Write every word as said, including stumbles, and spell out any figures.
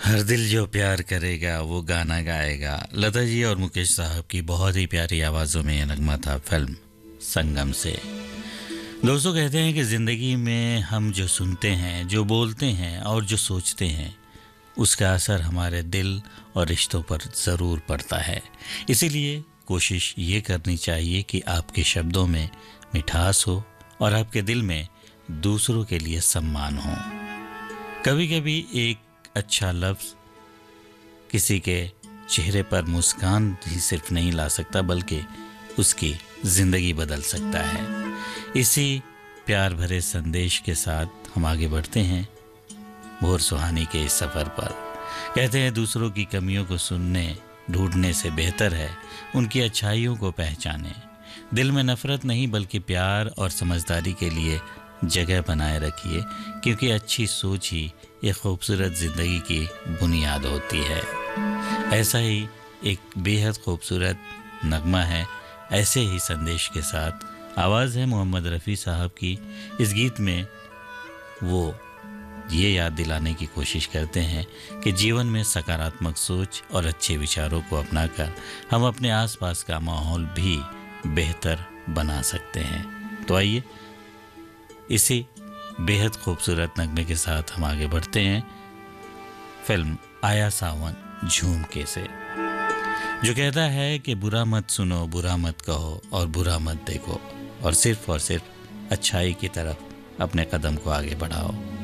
हर दिल जो प्यार करेगा वो गाना गाएगा। लता जी और मुकेश साहब की बहुत ही प्यारी आवाज़ों में यह नगमा था फिल्म संगम से। दोस्तों, कहते हैं कि ज़िंदगी में हम जो सुनते हैं, जो बोलते हैं और जो सोचते हैं, उसका असर हमारे दिल और रिश्तों पर ज़रूर पड़ता है। इसीलिए कोशिश ये करनी चाहिए कि आपके शब्दों में मिठास हो और आपके दिल में दूसरों के लिए सम्मान हो। कभी कभी एक अच्छा लफ्ज़ किसी के चेहरे पर मुस्कान ही सिर्फ नहीं ला सकता, बल्कि उसकी ज़िंदगी बदल सकता है। इसी प्यार भरे संदेश के साथ हम आगे बढ़ते हैं भोर सुहानी के इस सफ़र पर। कहते हैं दूसरों की कमियों को सुनने ढूंढने से बेहतर है उनकी अच्छाइयों को पहचाने। दिल में नफ़रत नहीं बल्कि प्यार और समझदारी के लिए जगह बनाए रखिए, क्योंकि अच्छी सोच ही एक खूबसूरत ज़िंदगी की बुनियाद होती है। ऐसा ही एक बेहद खूबसूरत नगमा है, ऐसे ही संदेश के साथ आवाज़ है मोहम्मद रफ़ी साहब की। इस गीत में वो ये याद दिलाने की कोशिश करते हैं कि जीवन में सकारात्मक सोच और अच्छे विचारों को अपनाकर हम अपने आसपास का माहौल भी बेहतर बना सकते हैं। तो आइए इसी बेहद खूबसूरत नगमे के साथ हम आगे बढ़ते हैं फिल्म आया सावन झूमके से, जो कहता है कि बुरा मत सुनो, बुरा मत कहो और बुरा मत देखो, और सिर्फ और सिर्फ अच्छाई की तरफ अपने कदम को आगे बढ़ाओ।